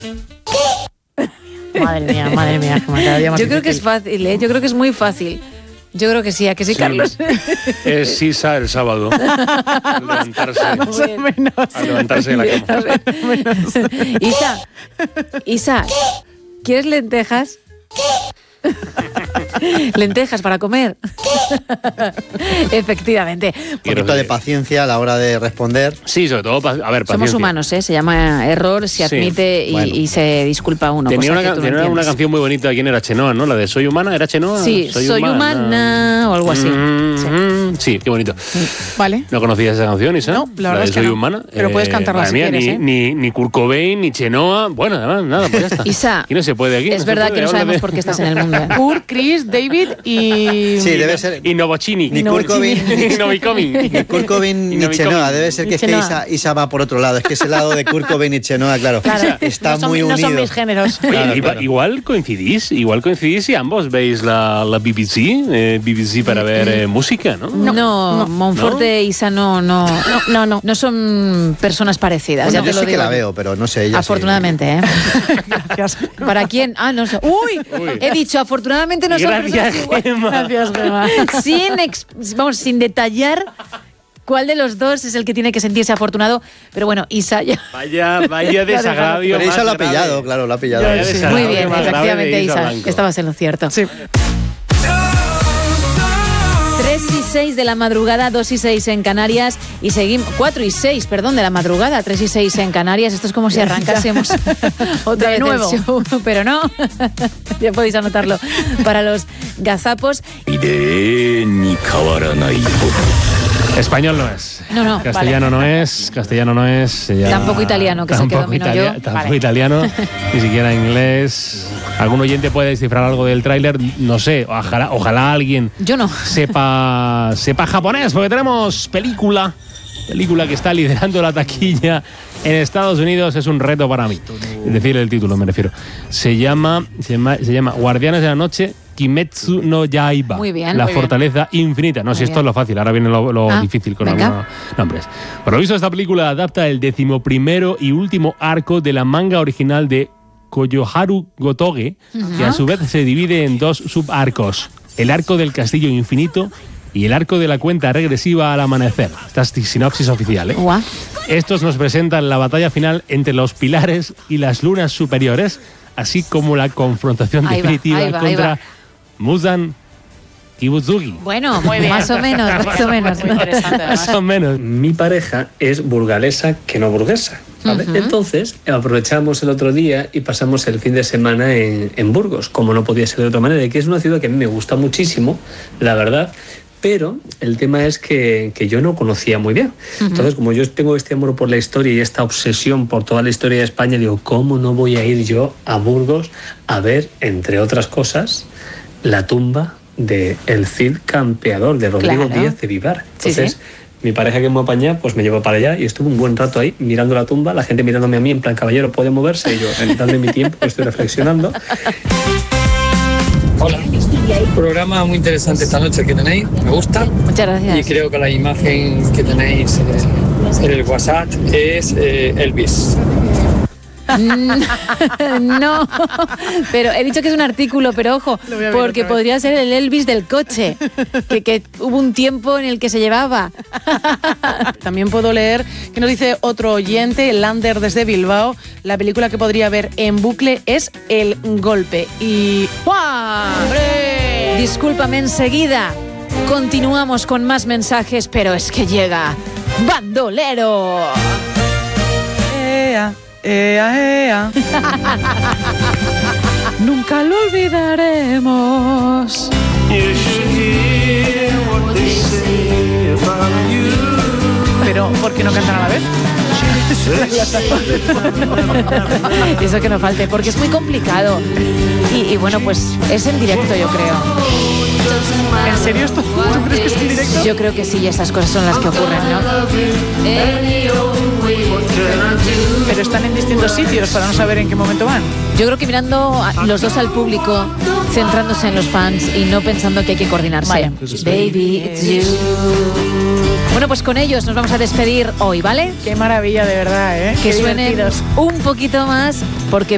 Madre mía, cada día más Yo creo que difícil. es fácil, ¿eh? Yo creo que es muy fácil. Yo creo que sí, ¿a que sí, Carlos? Es Isa el sábado. Al levantarse, Más o menos. al levantarse de la cama. A ver. Isa, ¿quieres lentejas? Lentejas para comer. Efectivamente. Un poquito de paciencia a la hora de responder. Sí, sobre todo, a ver, paciencia. Somos humanos, ¿eh? Se llama error, se Sí. admite y, Bueno. y se disculpa uno. Tenía, cosa una, que tú no tenía una entiendes. canción muy bonita. ¿Quién era? Chenoa, ¿no? La de Soy Humana. ¿Era Chenoa? Sí, soy humana o algo así. Sí, qué bonito. Vale. ¿No conocías esa canción, Isa? No, la verdad de es que Soy no. Humana. Pero puedes cantarla madre si mía, quieres, ni Kurt Cobain, ni Chenoa. Bueno, además, nada, pues ya está. Isa, Aquí no se puede. Aquí es se verdad puede, que no habla sabemos de- por qué estás en el mundo. ¿eh? Kurt, Chris, David y... Sí, debe ser. Y Novocini. Ni Kurt Cobain, Ni Novikomin. ni Kurt Cobain Ni ni Novikomin. Chenoa. Debe ser que es que Chenoa. Isa va por otro lado. Es que ese lado de Kurt Cobain y Chenoa, claro, está no son, muy no unido. son mis géneros. Oye, Claro, claro. igual coincidís y ambos veis la BBC para ver música, ¿no? No, Monforte e Isa no son personas parecidas. Bueno, ya te yo lo sí que digo la yo. veo, pero no sé ella. Afortunadamente, ¿eh? Gracias. ¿Para quién? Ah, no sé. ¡Uy! He dicho, afortunadamente no son Gracias, personas iguales. Gemma. Gracias, Gemma. Sin detallar cuál de los dos es el que tiene que sentirse afortunado. Pero bueno, Isa ya... Vaya desagravio. Pero Isa más lo ha grave. pillado, claro, lo ha pillado. Vaya Sí. desagravio Muy bien, más grave de efectivamente, Isa. Blanco. Estabas en lo cierto. Sí. 3:06 de la madrugada, 2:06 en Canarias y seguimos 4:06, perdón, de la madrugada, 3:06 en Canarias. Esto es como si arrancásemos otra De vez nuevo. el show, pero no. Ya podéis anotarlo para los gazapos. Español no es. No, Castellano no es. Ya- Tampoco italiano, que es el que tampoco domino yo. Tampoco Vale. italiano, ni siquiera inglés. ¿Algún oyente puede descifrar algo del tráiler? No sé, ojalá alguien Yo no. sepa japonés, porque tenemos película que está liderando la taquilla en Estados Unidos. Es un reto para mí decir el título, me refiero. Se llama Guardianes de la Noche, Kimetsu no Yaiba. Muy bien, la muy bien. fortaleza infinita. No, si esto bien. es lo fácil, ahora viene lo Ah, difícil con venga. algunos nombres. Por lo visto, esta película adapta el 11º y último arco de la manga original de Koyoharu Gotoge, que a su vez se divide en dos subarcos: el arco del castillo infinito y el arco de la cuenta regresiva al amanecer. Esta es sinopsis oficial, ¿eh? Guau. Estos nos presentan la batalla final entre los pilares y las lunas superiores, así como la confrontación Ahí va, definitiva ahí va. contra Muzan Kibutsugi. Bueno, Muy bien. más o menos. Muy interesante, Más además. o menos. Mi pareja es burgalesa que no burguesa, ¿vale? Entonces aprovechamos el otro día y pasamos el fin de semana en Burgos, como no podía ser de otra manera, y que es una ciudad que a mí me gusta muchísimo, la verdad. Pero el tema es que yo no conocía muy bien. Entonces, como yo tengo este amor por la historia y esta obsesión por toda la historia de España, digo, ¿cómo no voy a ir yo a Burgos a ver, entre otras cosas, la tumba de el Cid Campeador, de Rodrigo Claro. Díaz de Vivar? Sí, Entonces, sí. mi pareja que me apaña, pues me llevó para allá y estuve un buen rato ahí mirando la tumba, la gente mirándome a mí en plan, caballero, ¿puede moverse? Y yo, dando mi tiempo, estoy reflexionando. Hola, programa muy interesante esta noche que tenéis, me gusta. Muchas gracias. Y creo que la imagen que tenéis en el WhatsApp es Elvis. No, pero he dicho que es un artículo, pero ojo, Lo voy a ver porque otra vez. podría ser el Elvis del coche, que hubo un tiempo en el que se llevaba. También puedo leer que nos dice otro oyente, Lander desde Bilbao, la película que podría ver en bucle es El Golpe. Y... ¡Guau! ¡Hombre! Discúlpame, enseguida continuamos con más mensajes, pero es que llega Bandolero. Ea, ea, ea. Nunca lo olvidaremos. Pero, ¿por qué no cantan a la vez? Eso que no falte, porque es muy complicado. Y bueno, pues es en directo, yo creo. ¿En serio esto? ¿Tú crees que es en directo? Yo creo que sí, esas cosas son las que ocurren, ¿no? Pero están en distintos sitios para no saber en qué momento van. Yo creo que mirando los dos al público, centrándose en los fans y no pensando que hay que coordinarse. Vaya. Baby, it's you. Bueno, pues con ellos nos vamos a despedir hoy, ¿vale? Qué maravilla, de verdad, ¿eh? Que Qué suenen divertidos. un poquito más, porque